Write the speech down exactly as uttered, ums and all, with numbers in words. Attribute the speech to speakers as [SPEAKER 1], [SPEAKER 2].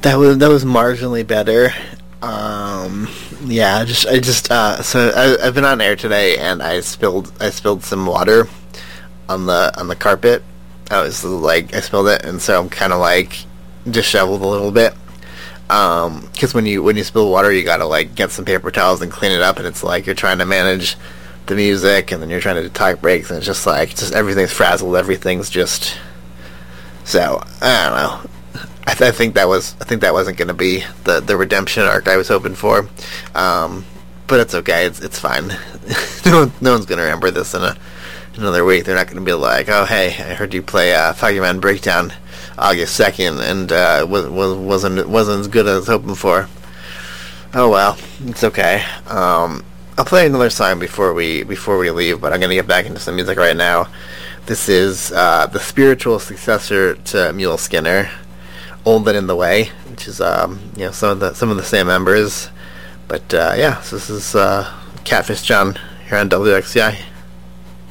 [SPEAKER 1] That was that was marginally better. Um, yeah, I just I just uh, so I, I've been on air today, and I spilled I spilled some water on the on the carpet. I was like I spilled it, and so I'm kind of like disheveled a little bit. Um, because when you when you spill water, you gotta like get some paper towels and clean it up, and it's like you're trying to manage the music, and then you're trying to do talk breaks, and it's just like just everything's frazzled, everything's just so I don't know. I, th- I think that was I think that wasn't going to be the, the redemption arc I was hoping for, um, but it's okay. It's it's fine. no one, no one's going to remember this in a, another week. They're not going to be like, oh hey, I heard you play uh, Foggy Man Breakdown August second, and uh, was, was wasn't wasn't as good as I was hoping for. Oh well, it's okay. Um, I'll play another song before we before we leave, but I'm going to get back into some music right now. This is uh, the spiritual successor to Mule Skinner, Old and in the Way, which is um, you know some of the some of the same members, but uh, yeah, so this is uh, Catfish John here on W X C I.